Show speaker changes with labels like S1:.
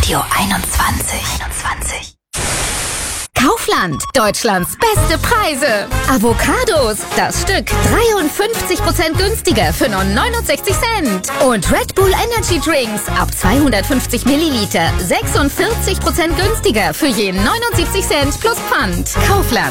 S1: Radio 21. Kaufland, Deutschlands beste Preise. Avocados, das Stück 53% günstiger für nur 69 Cent. Und Red Bull Energy Drinks ab 250 Milliliter 46% günstiger für je 79 Cent plus Pfand. Kaufland,